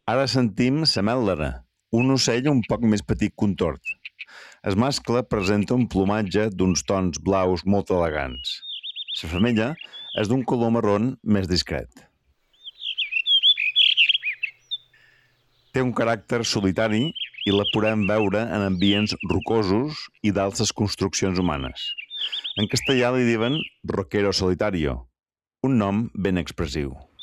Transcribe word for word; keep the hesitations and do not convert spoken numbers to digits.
Ara sentim l'amèldara, un ocell un poc més petit que un tord. El mascle presenta un plomatge d'uns tons blaus molt elegants. La femella és d'un color marró més discret. Té un caràcter solitari i la podem veure en ambients rocosos i d'altres construccions humanes. En castellà li diuen roquero solitario, un nom ben expressiu.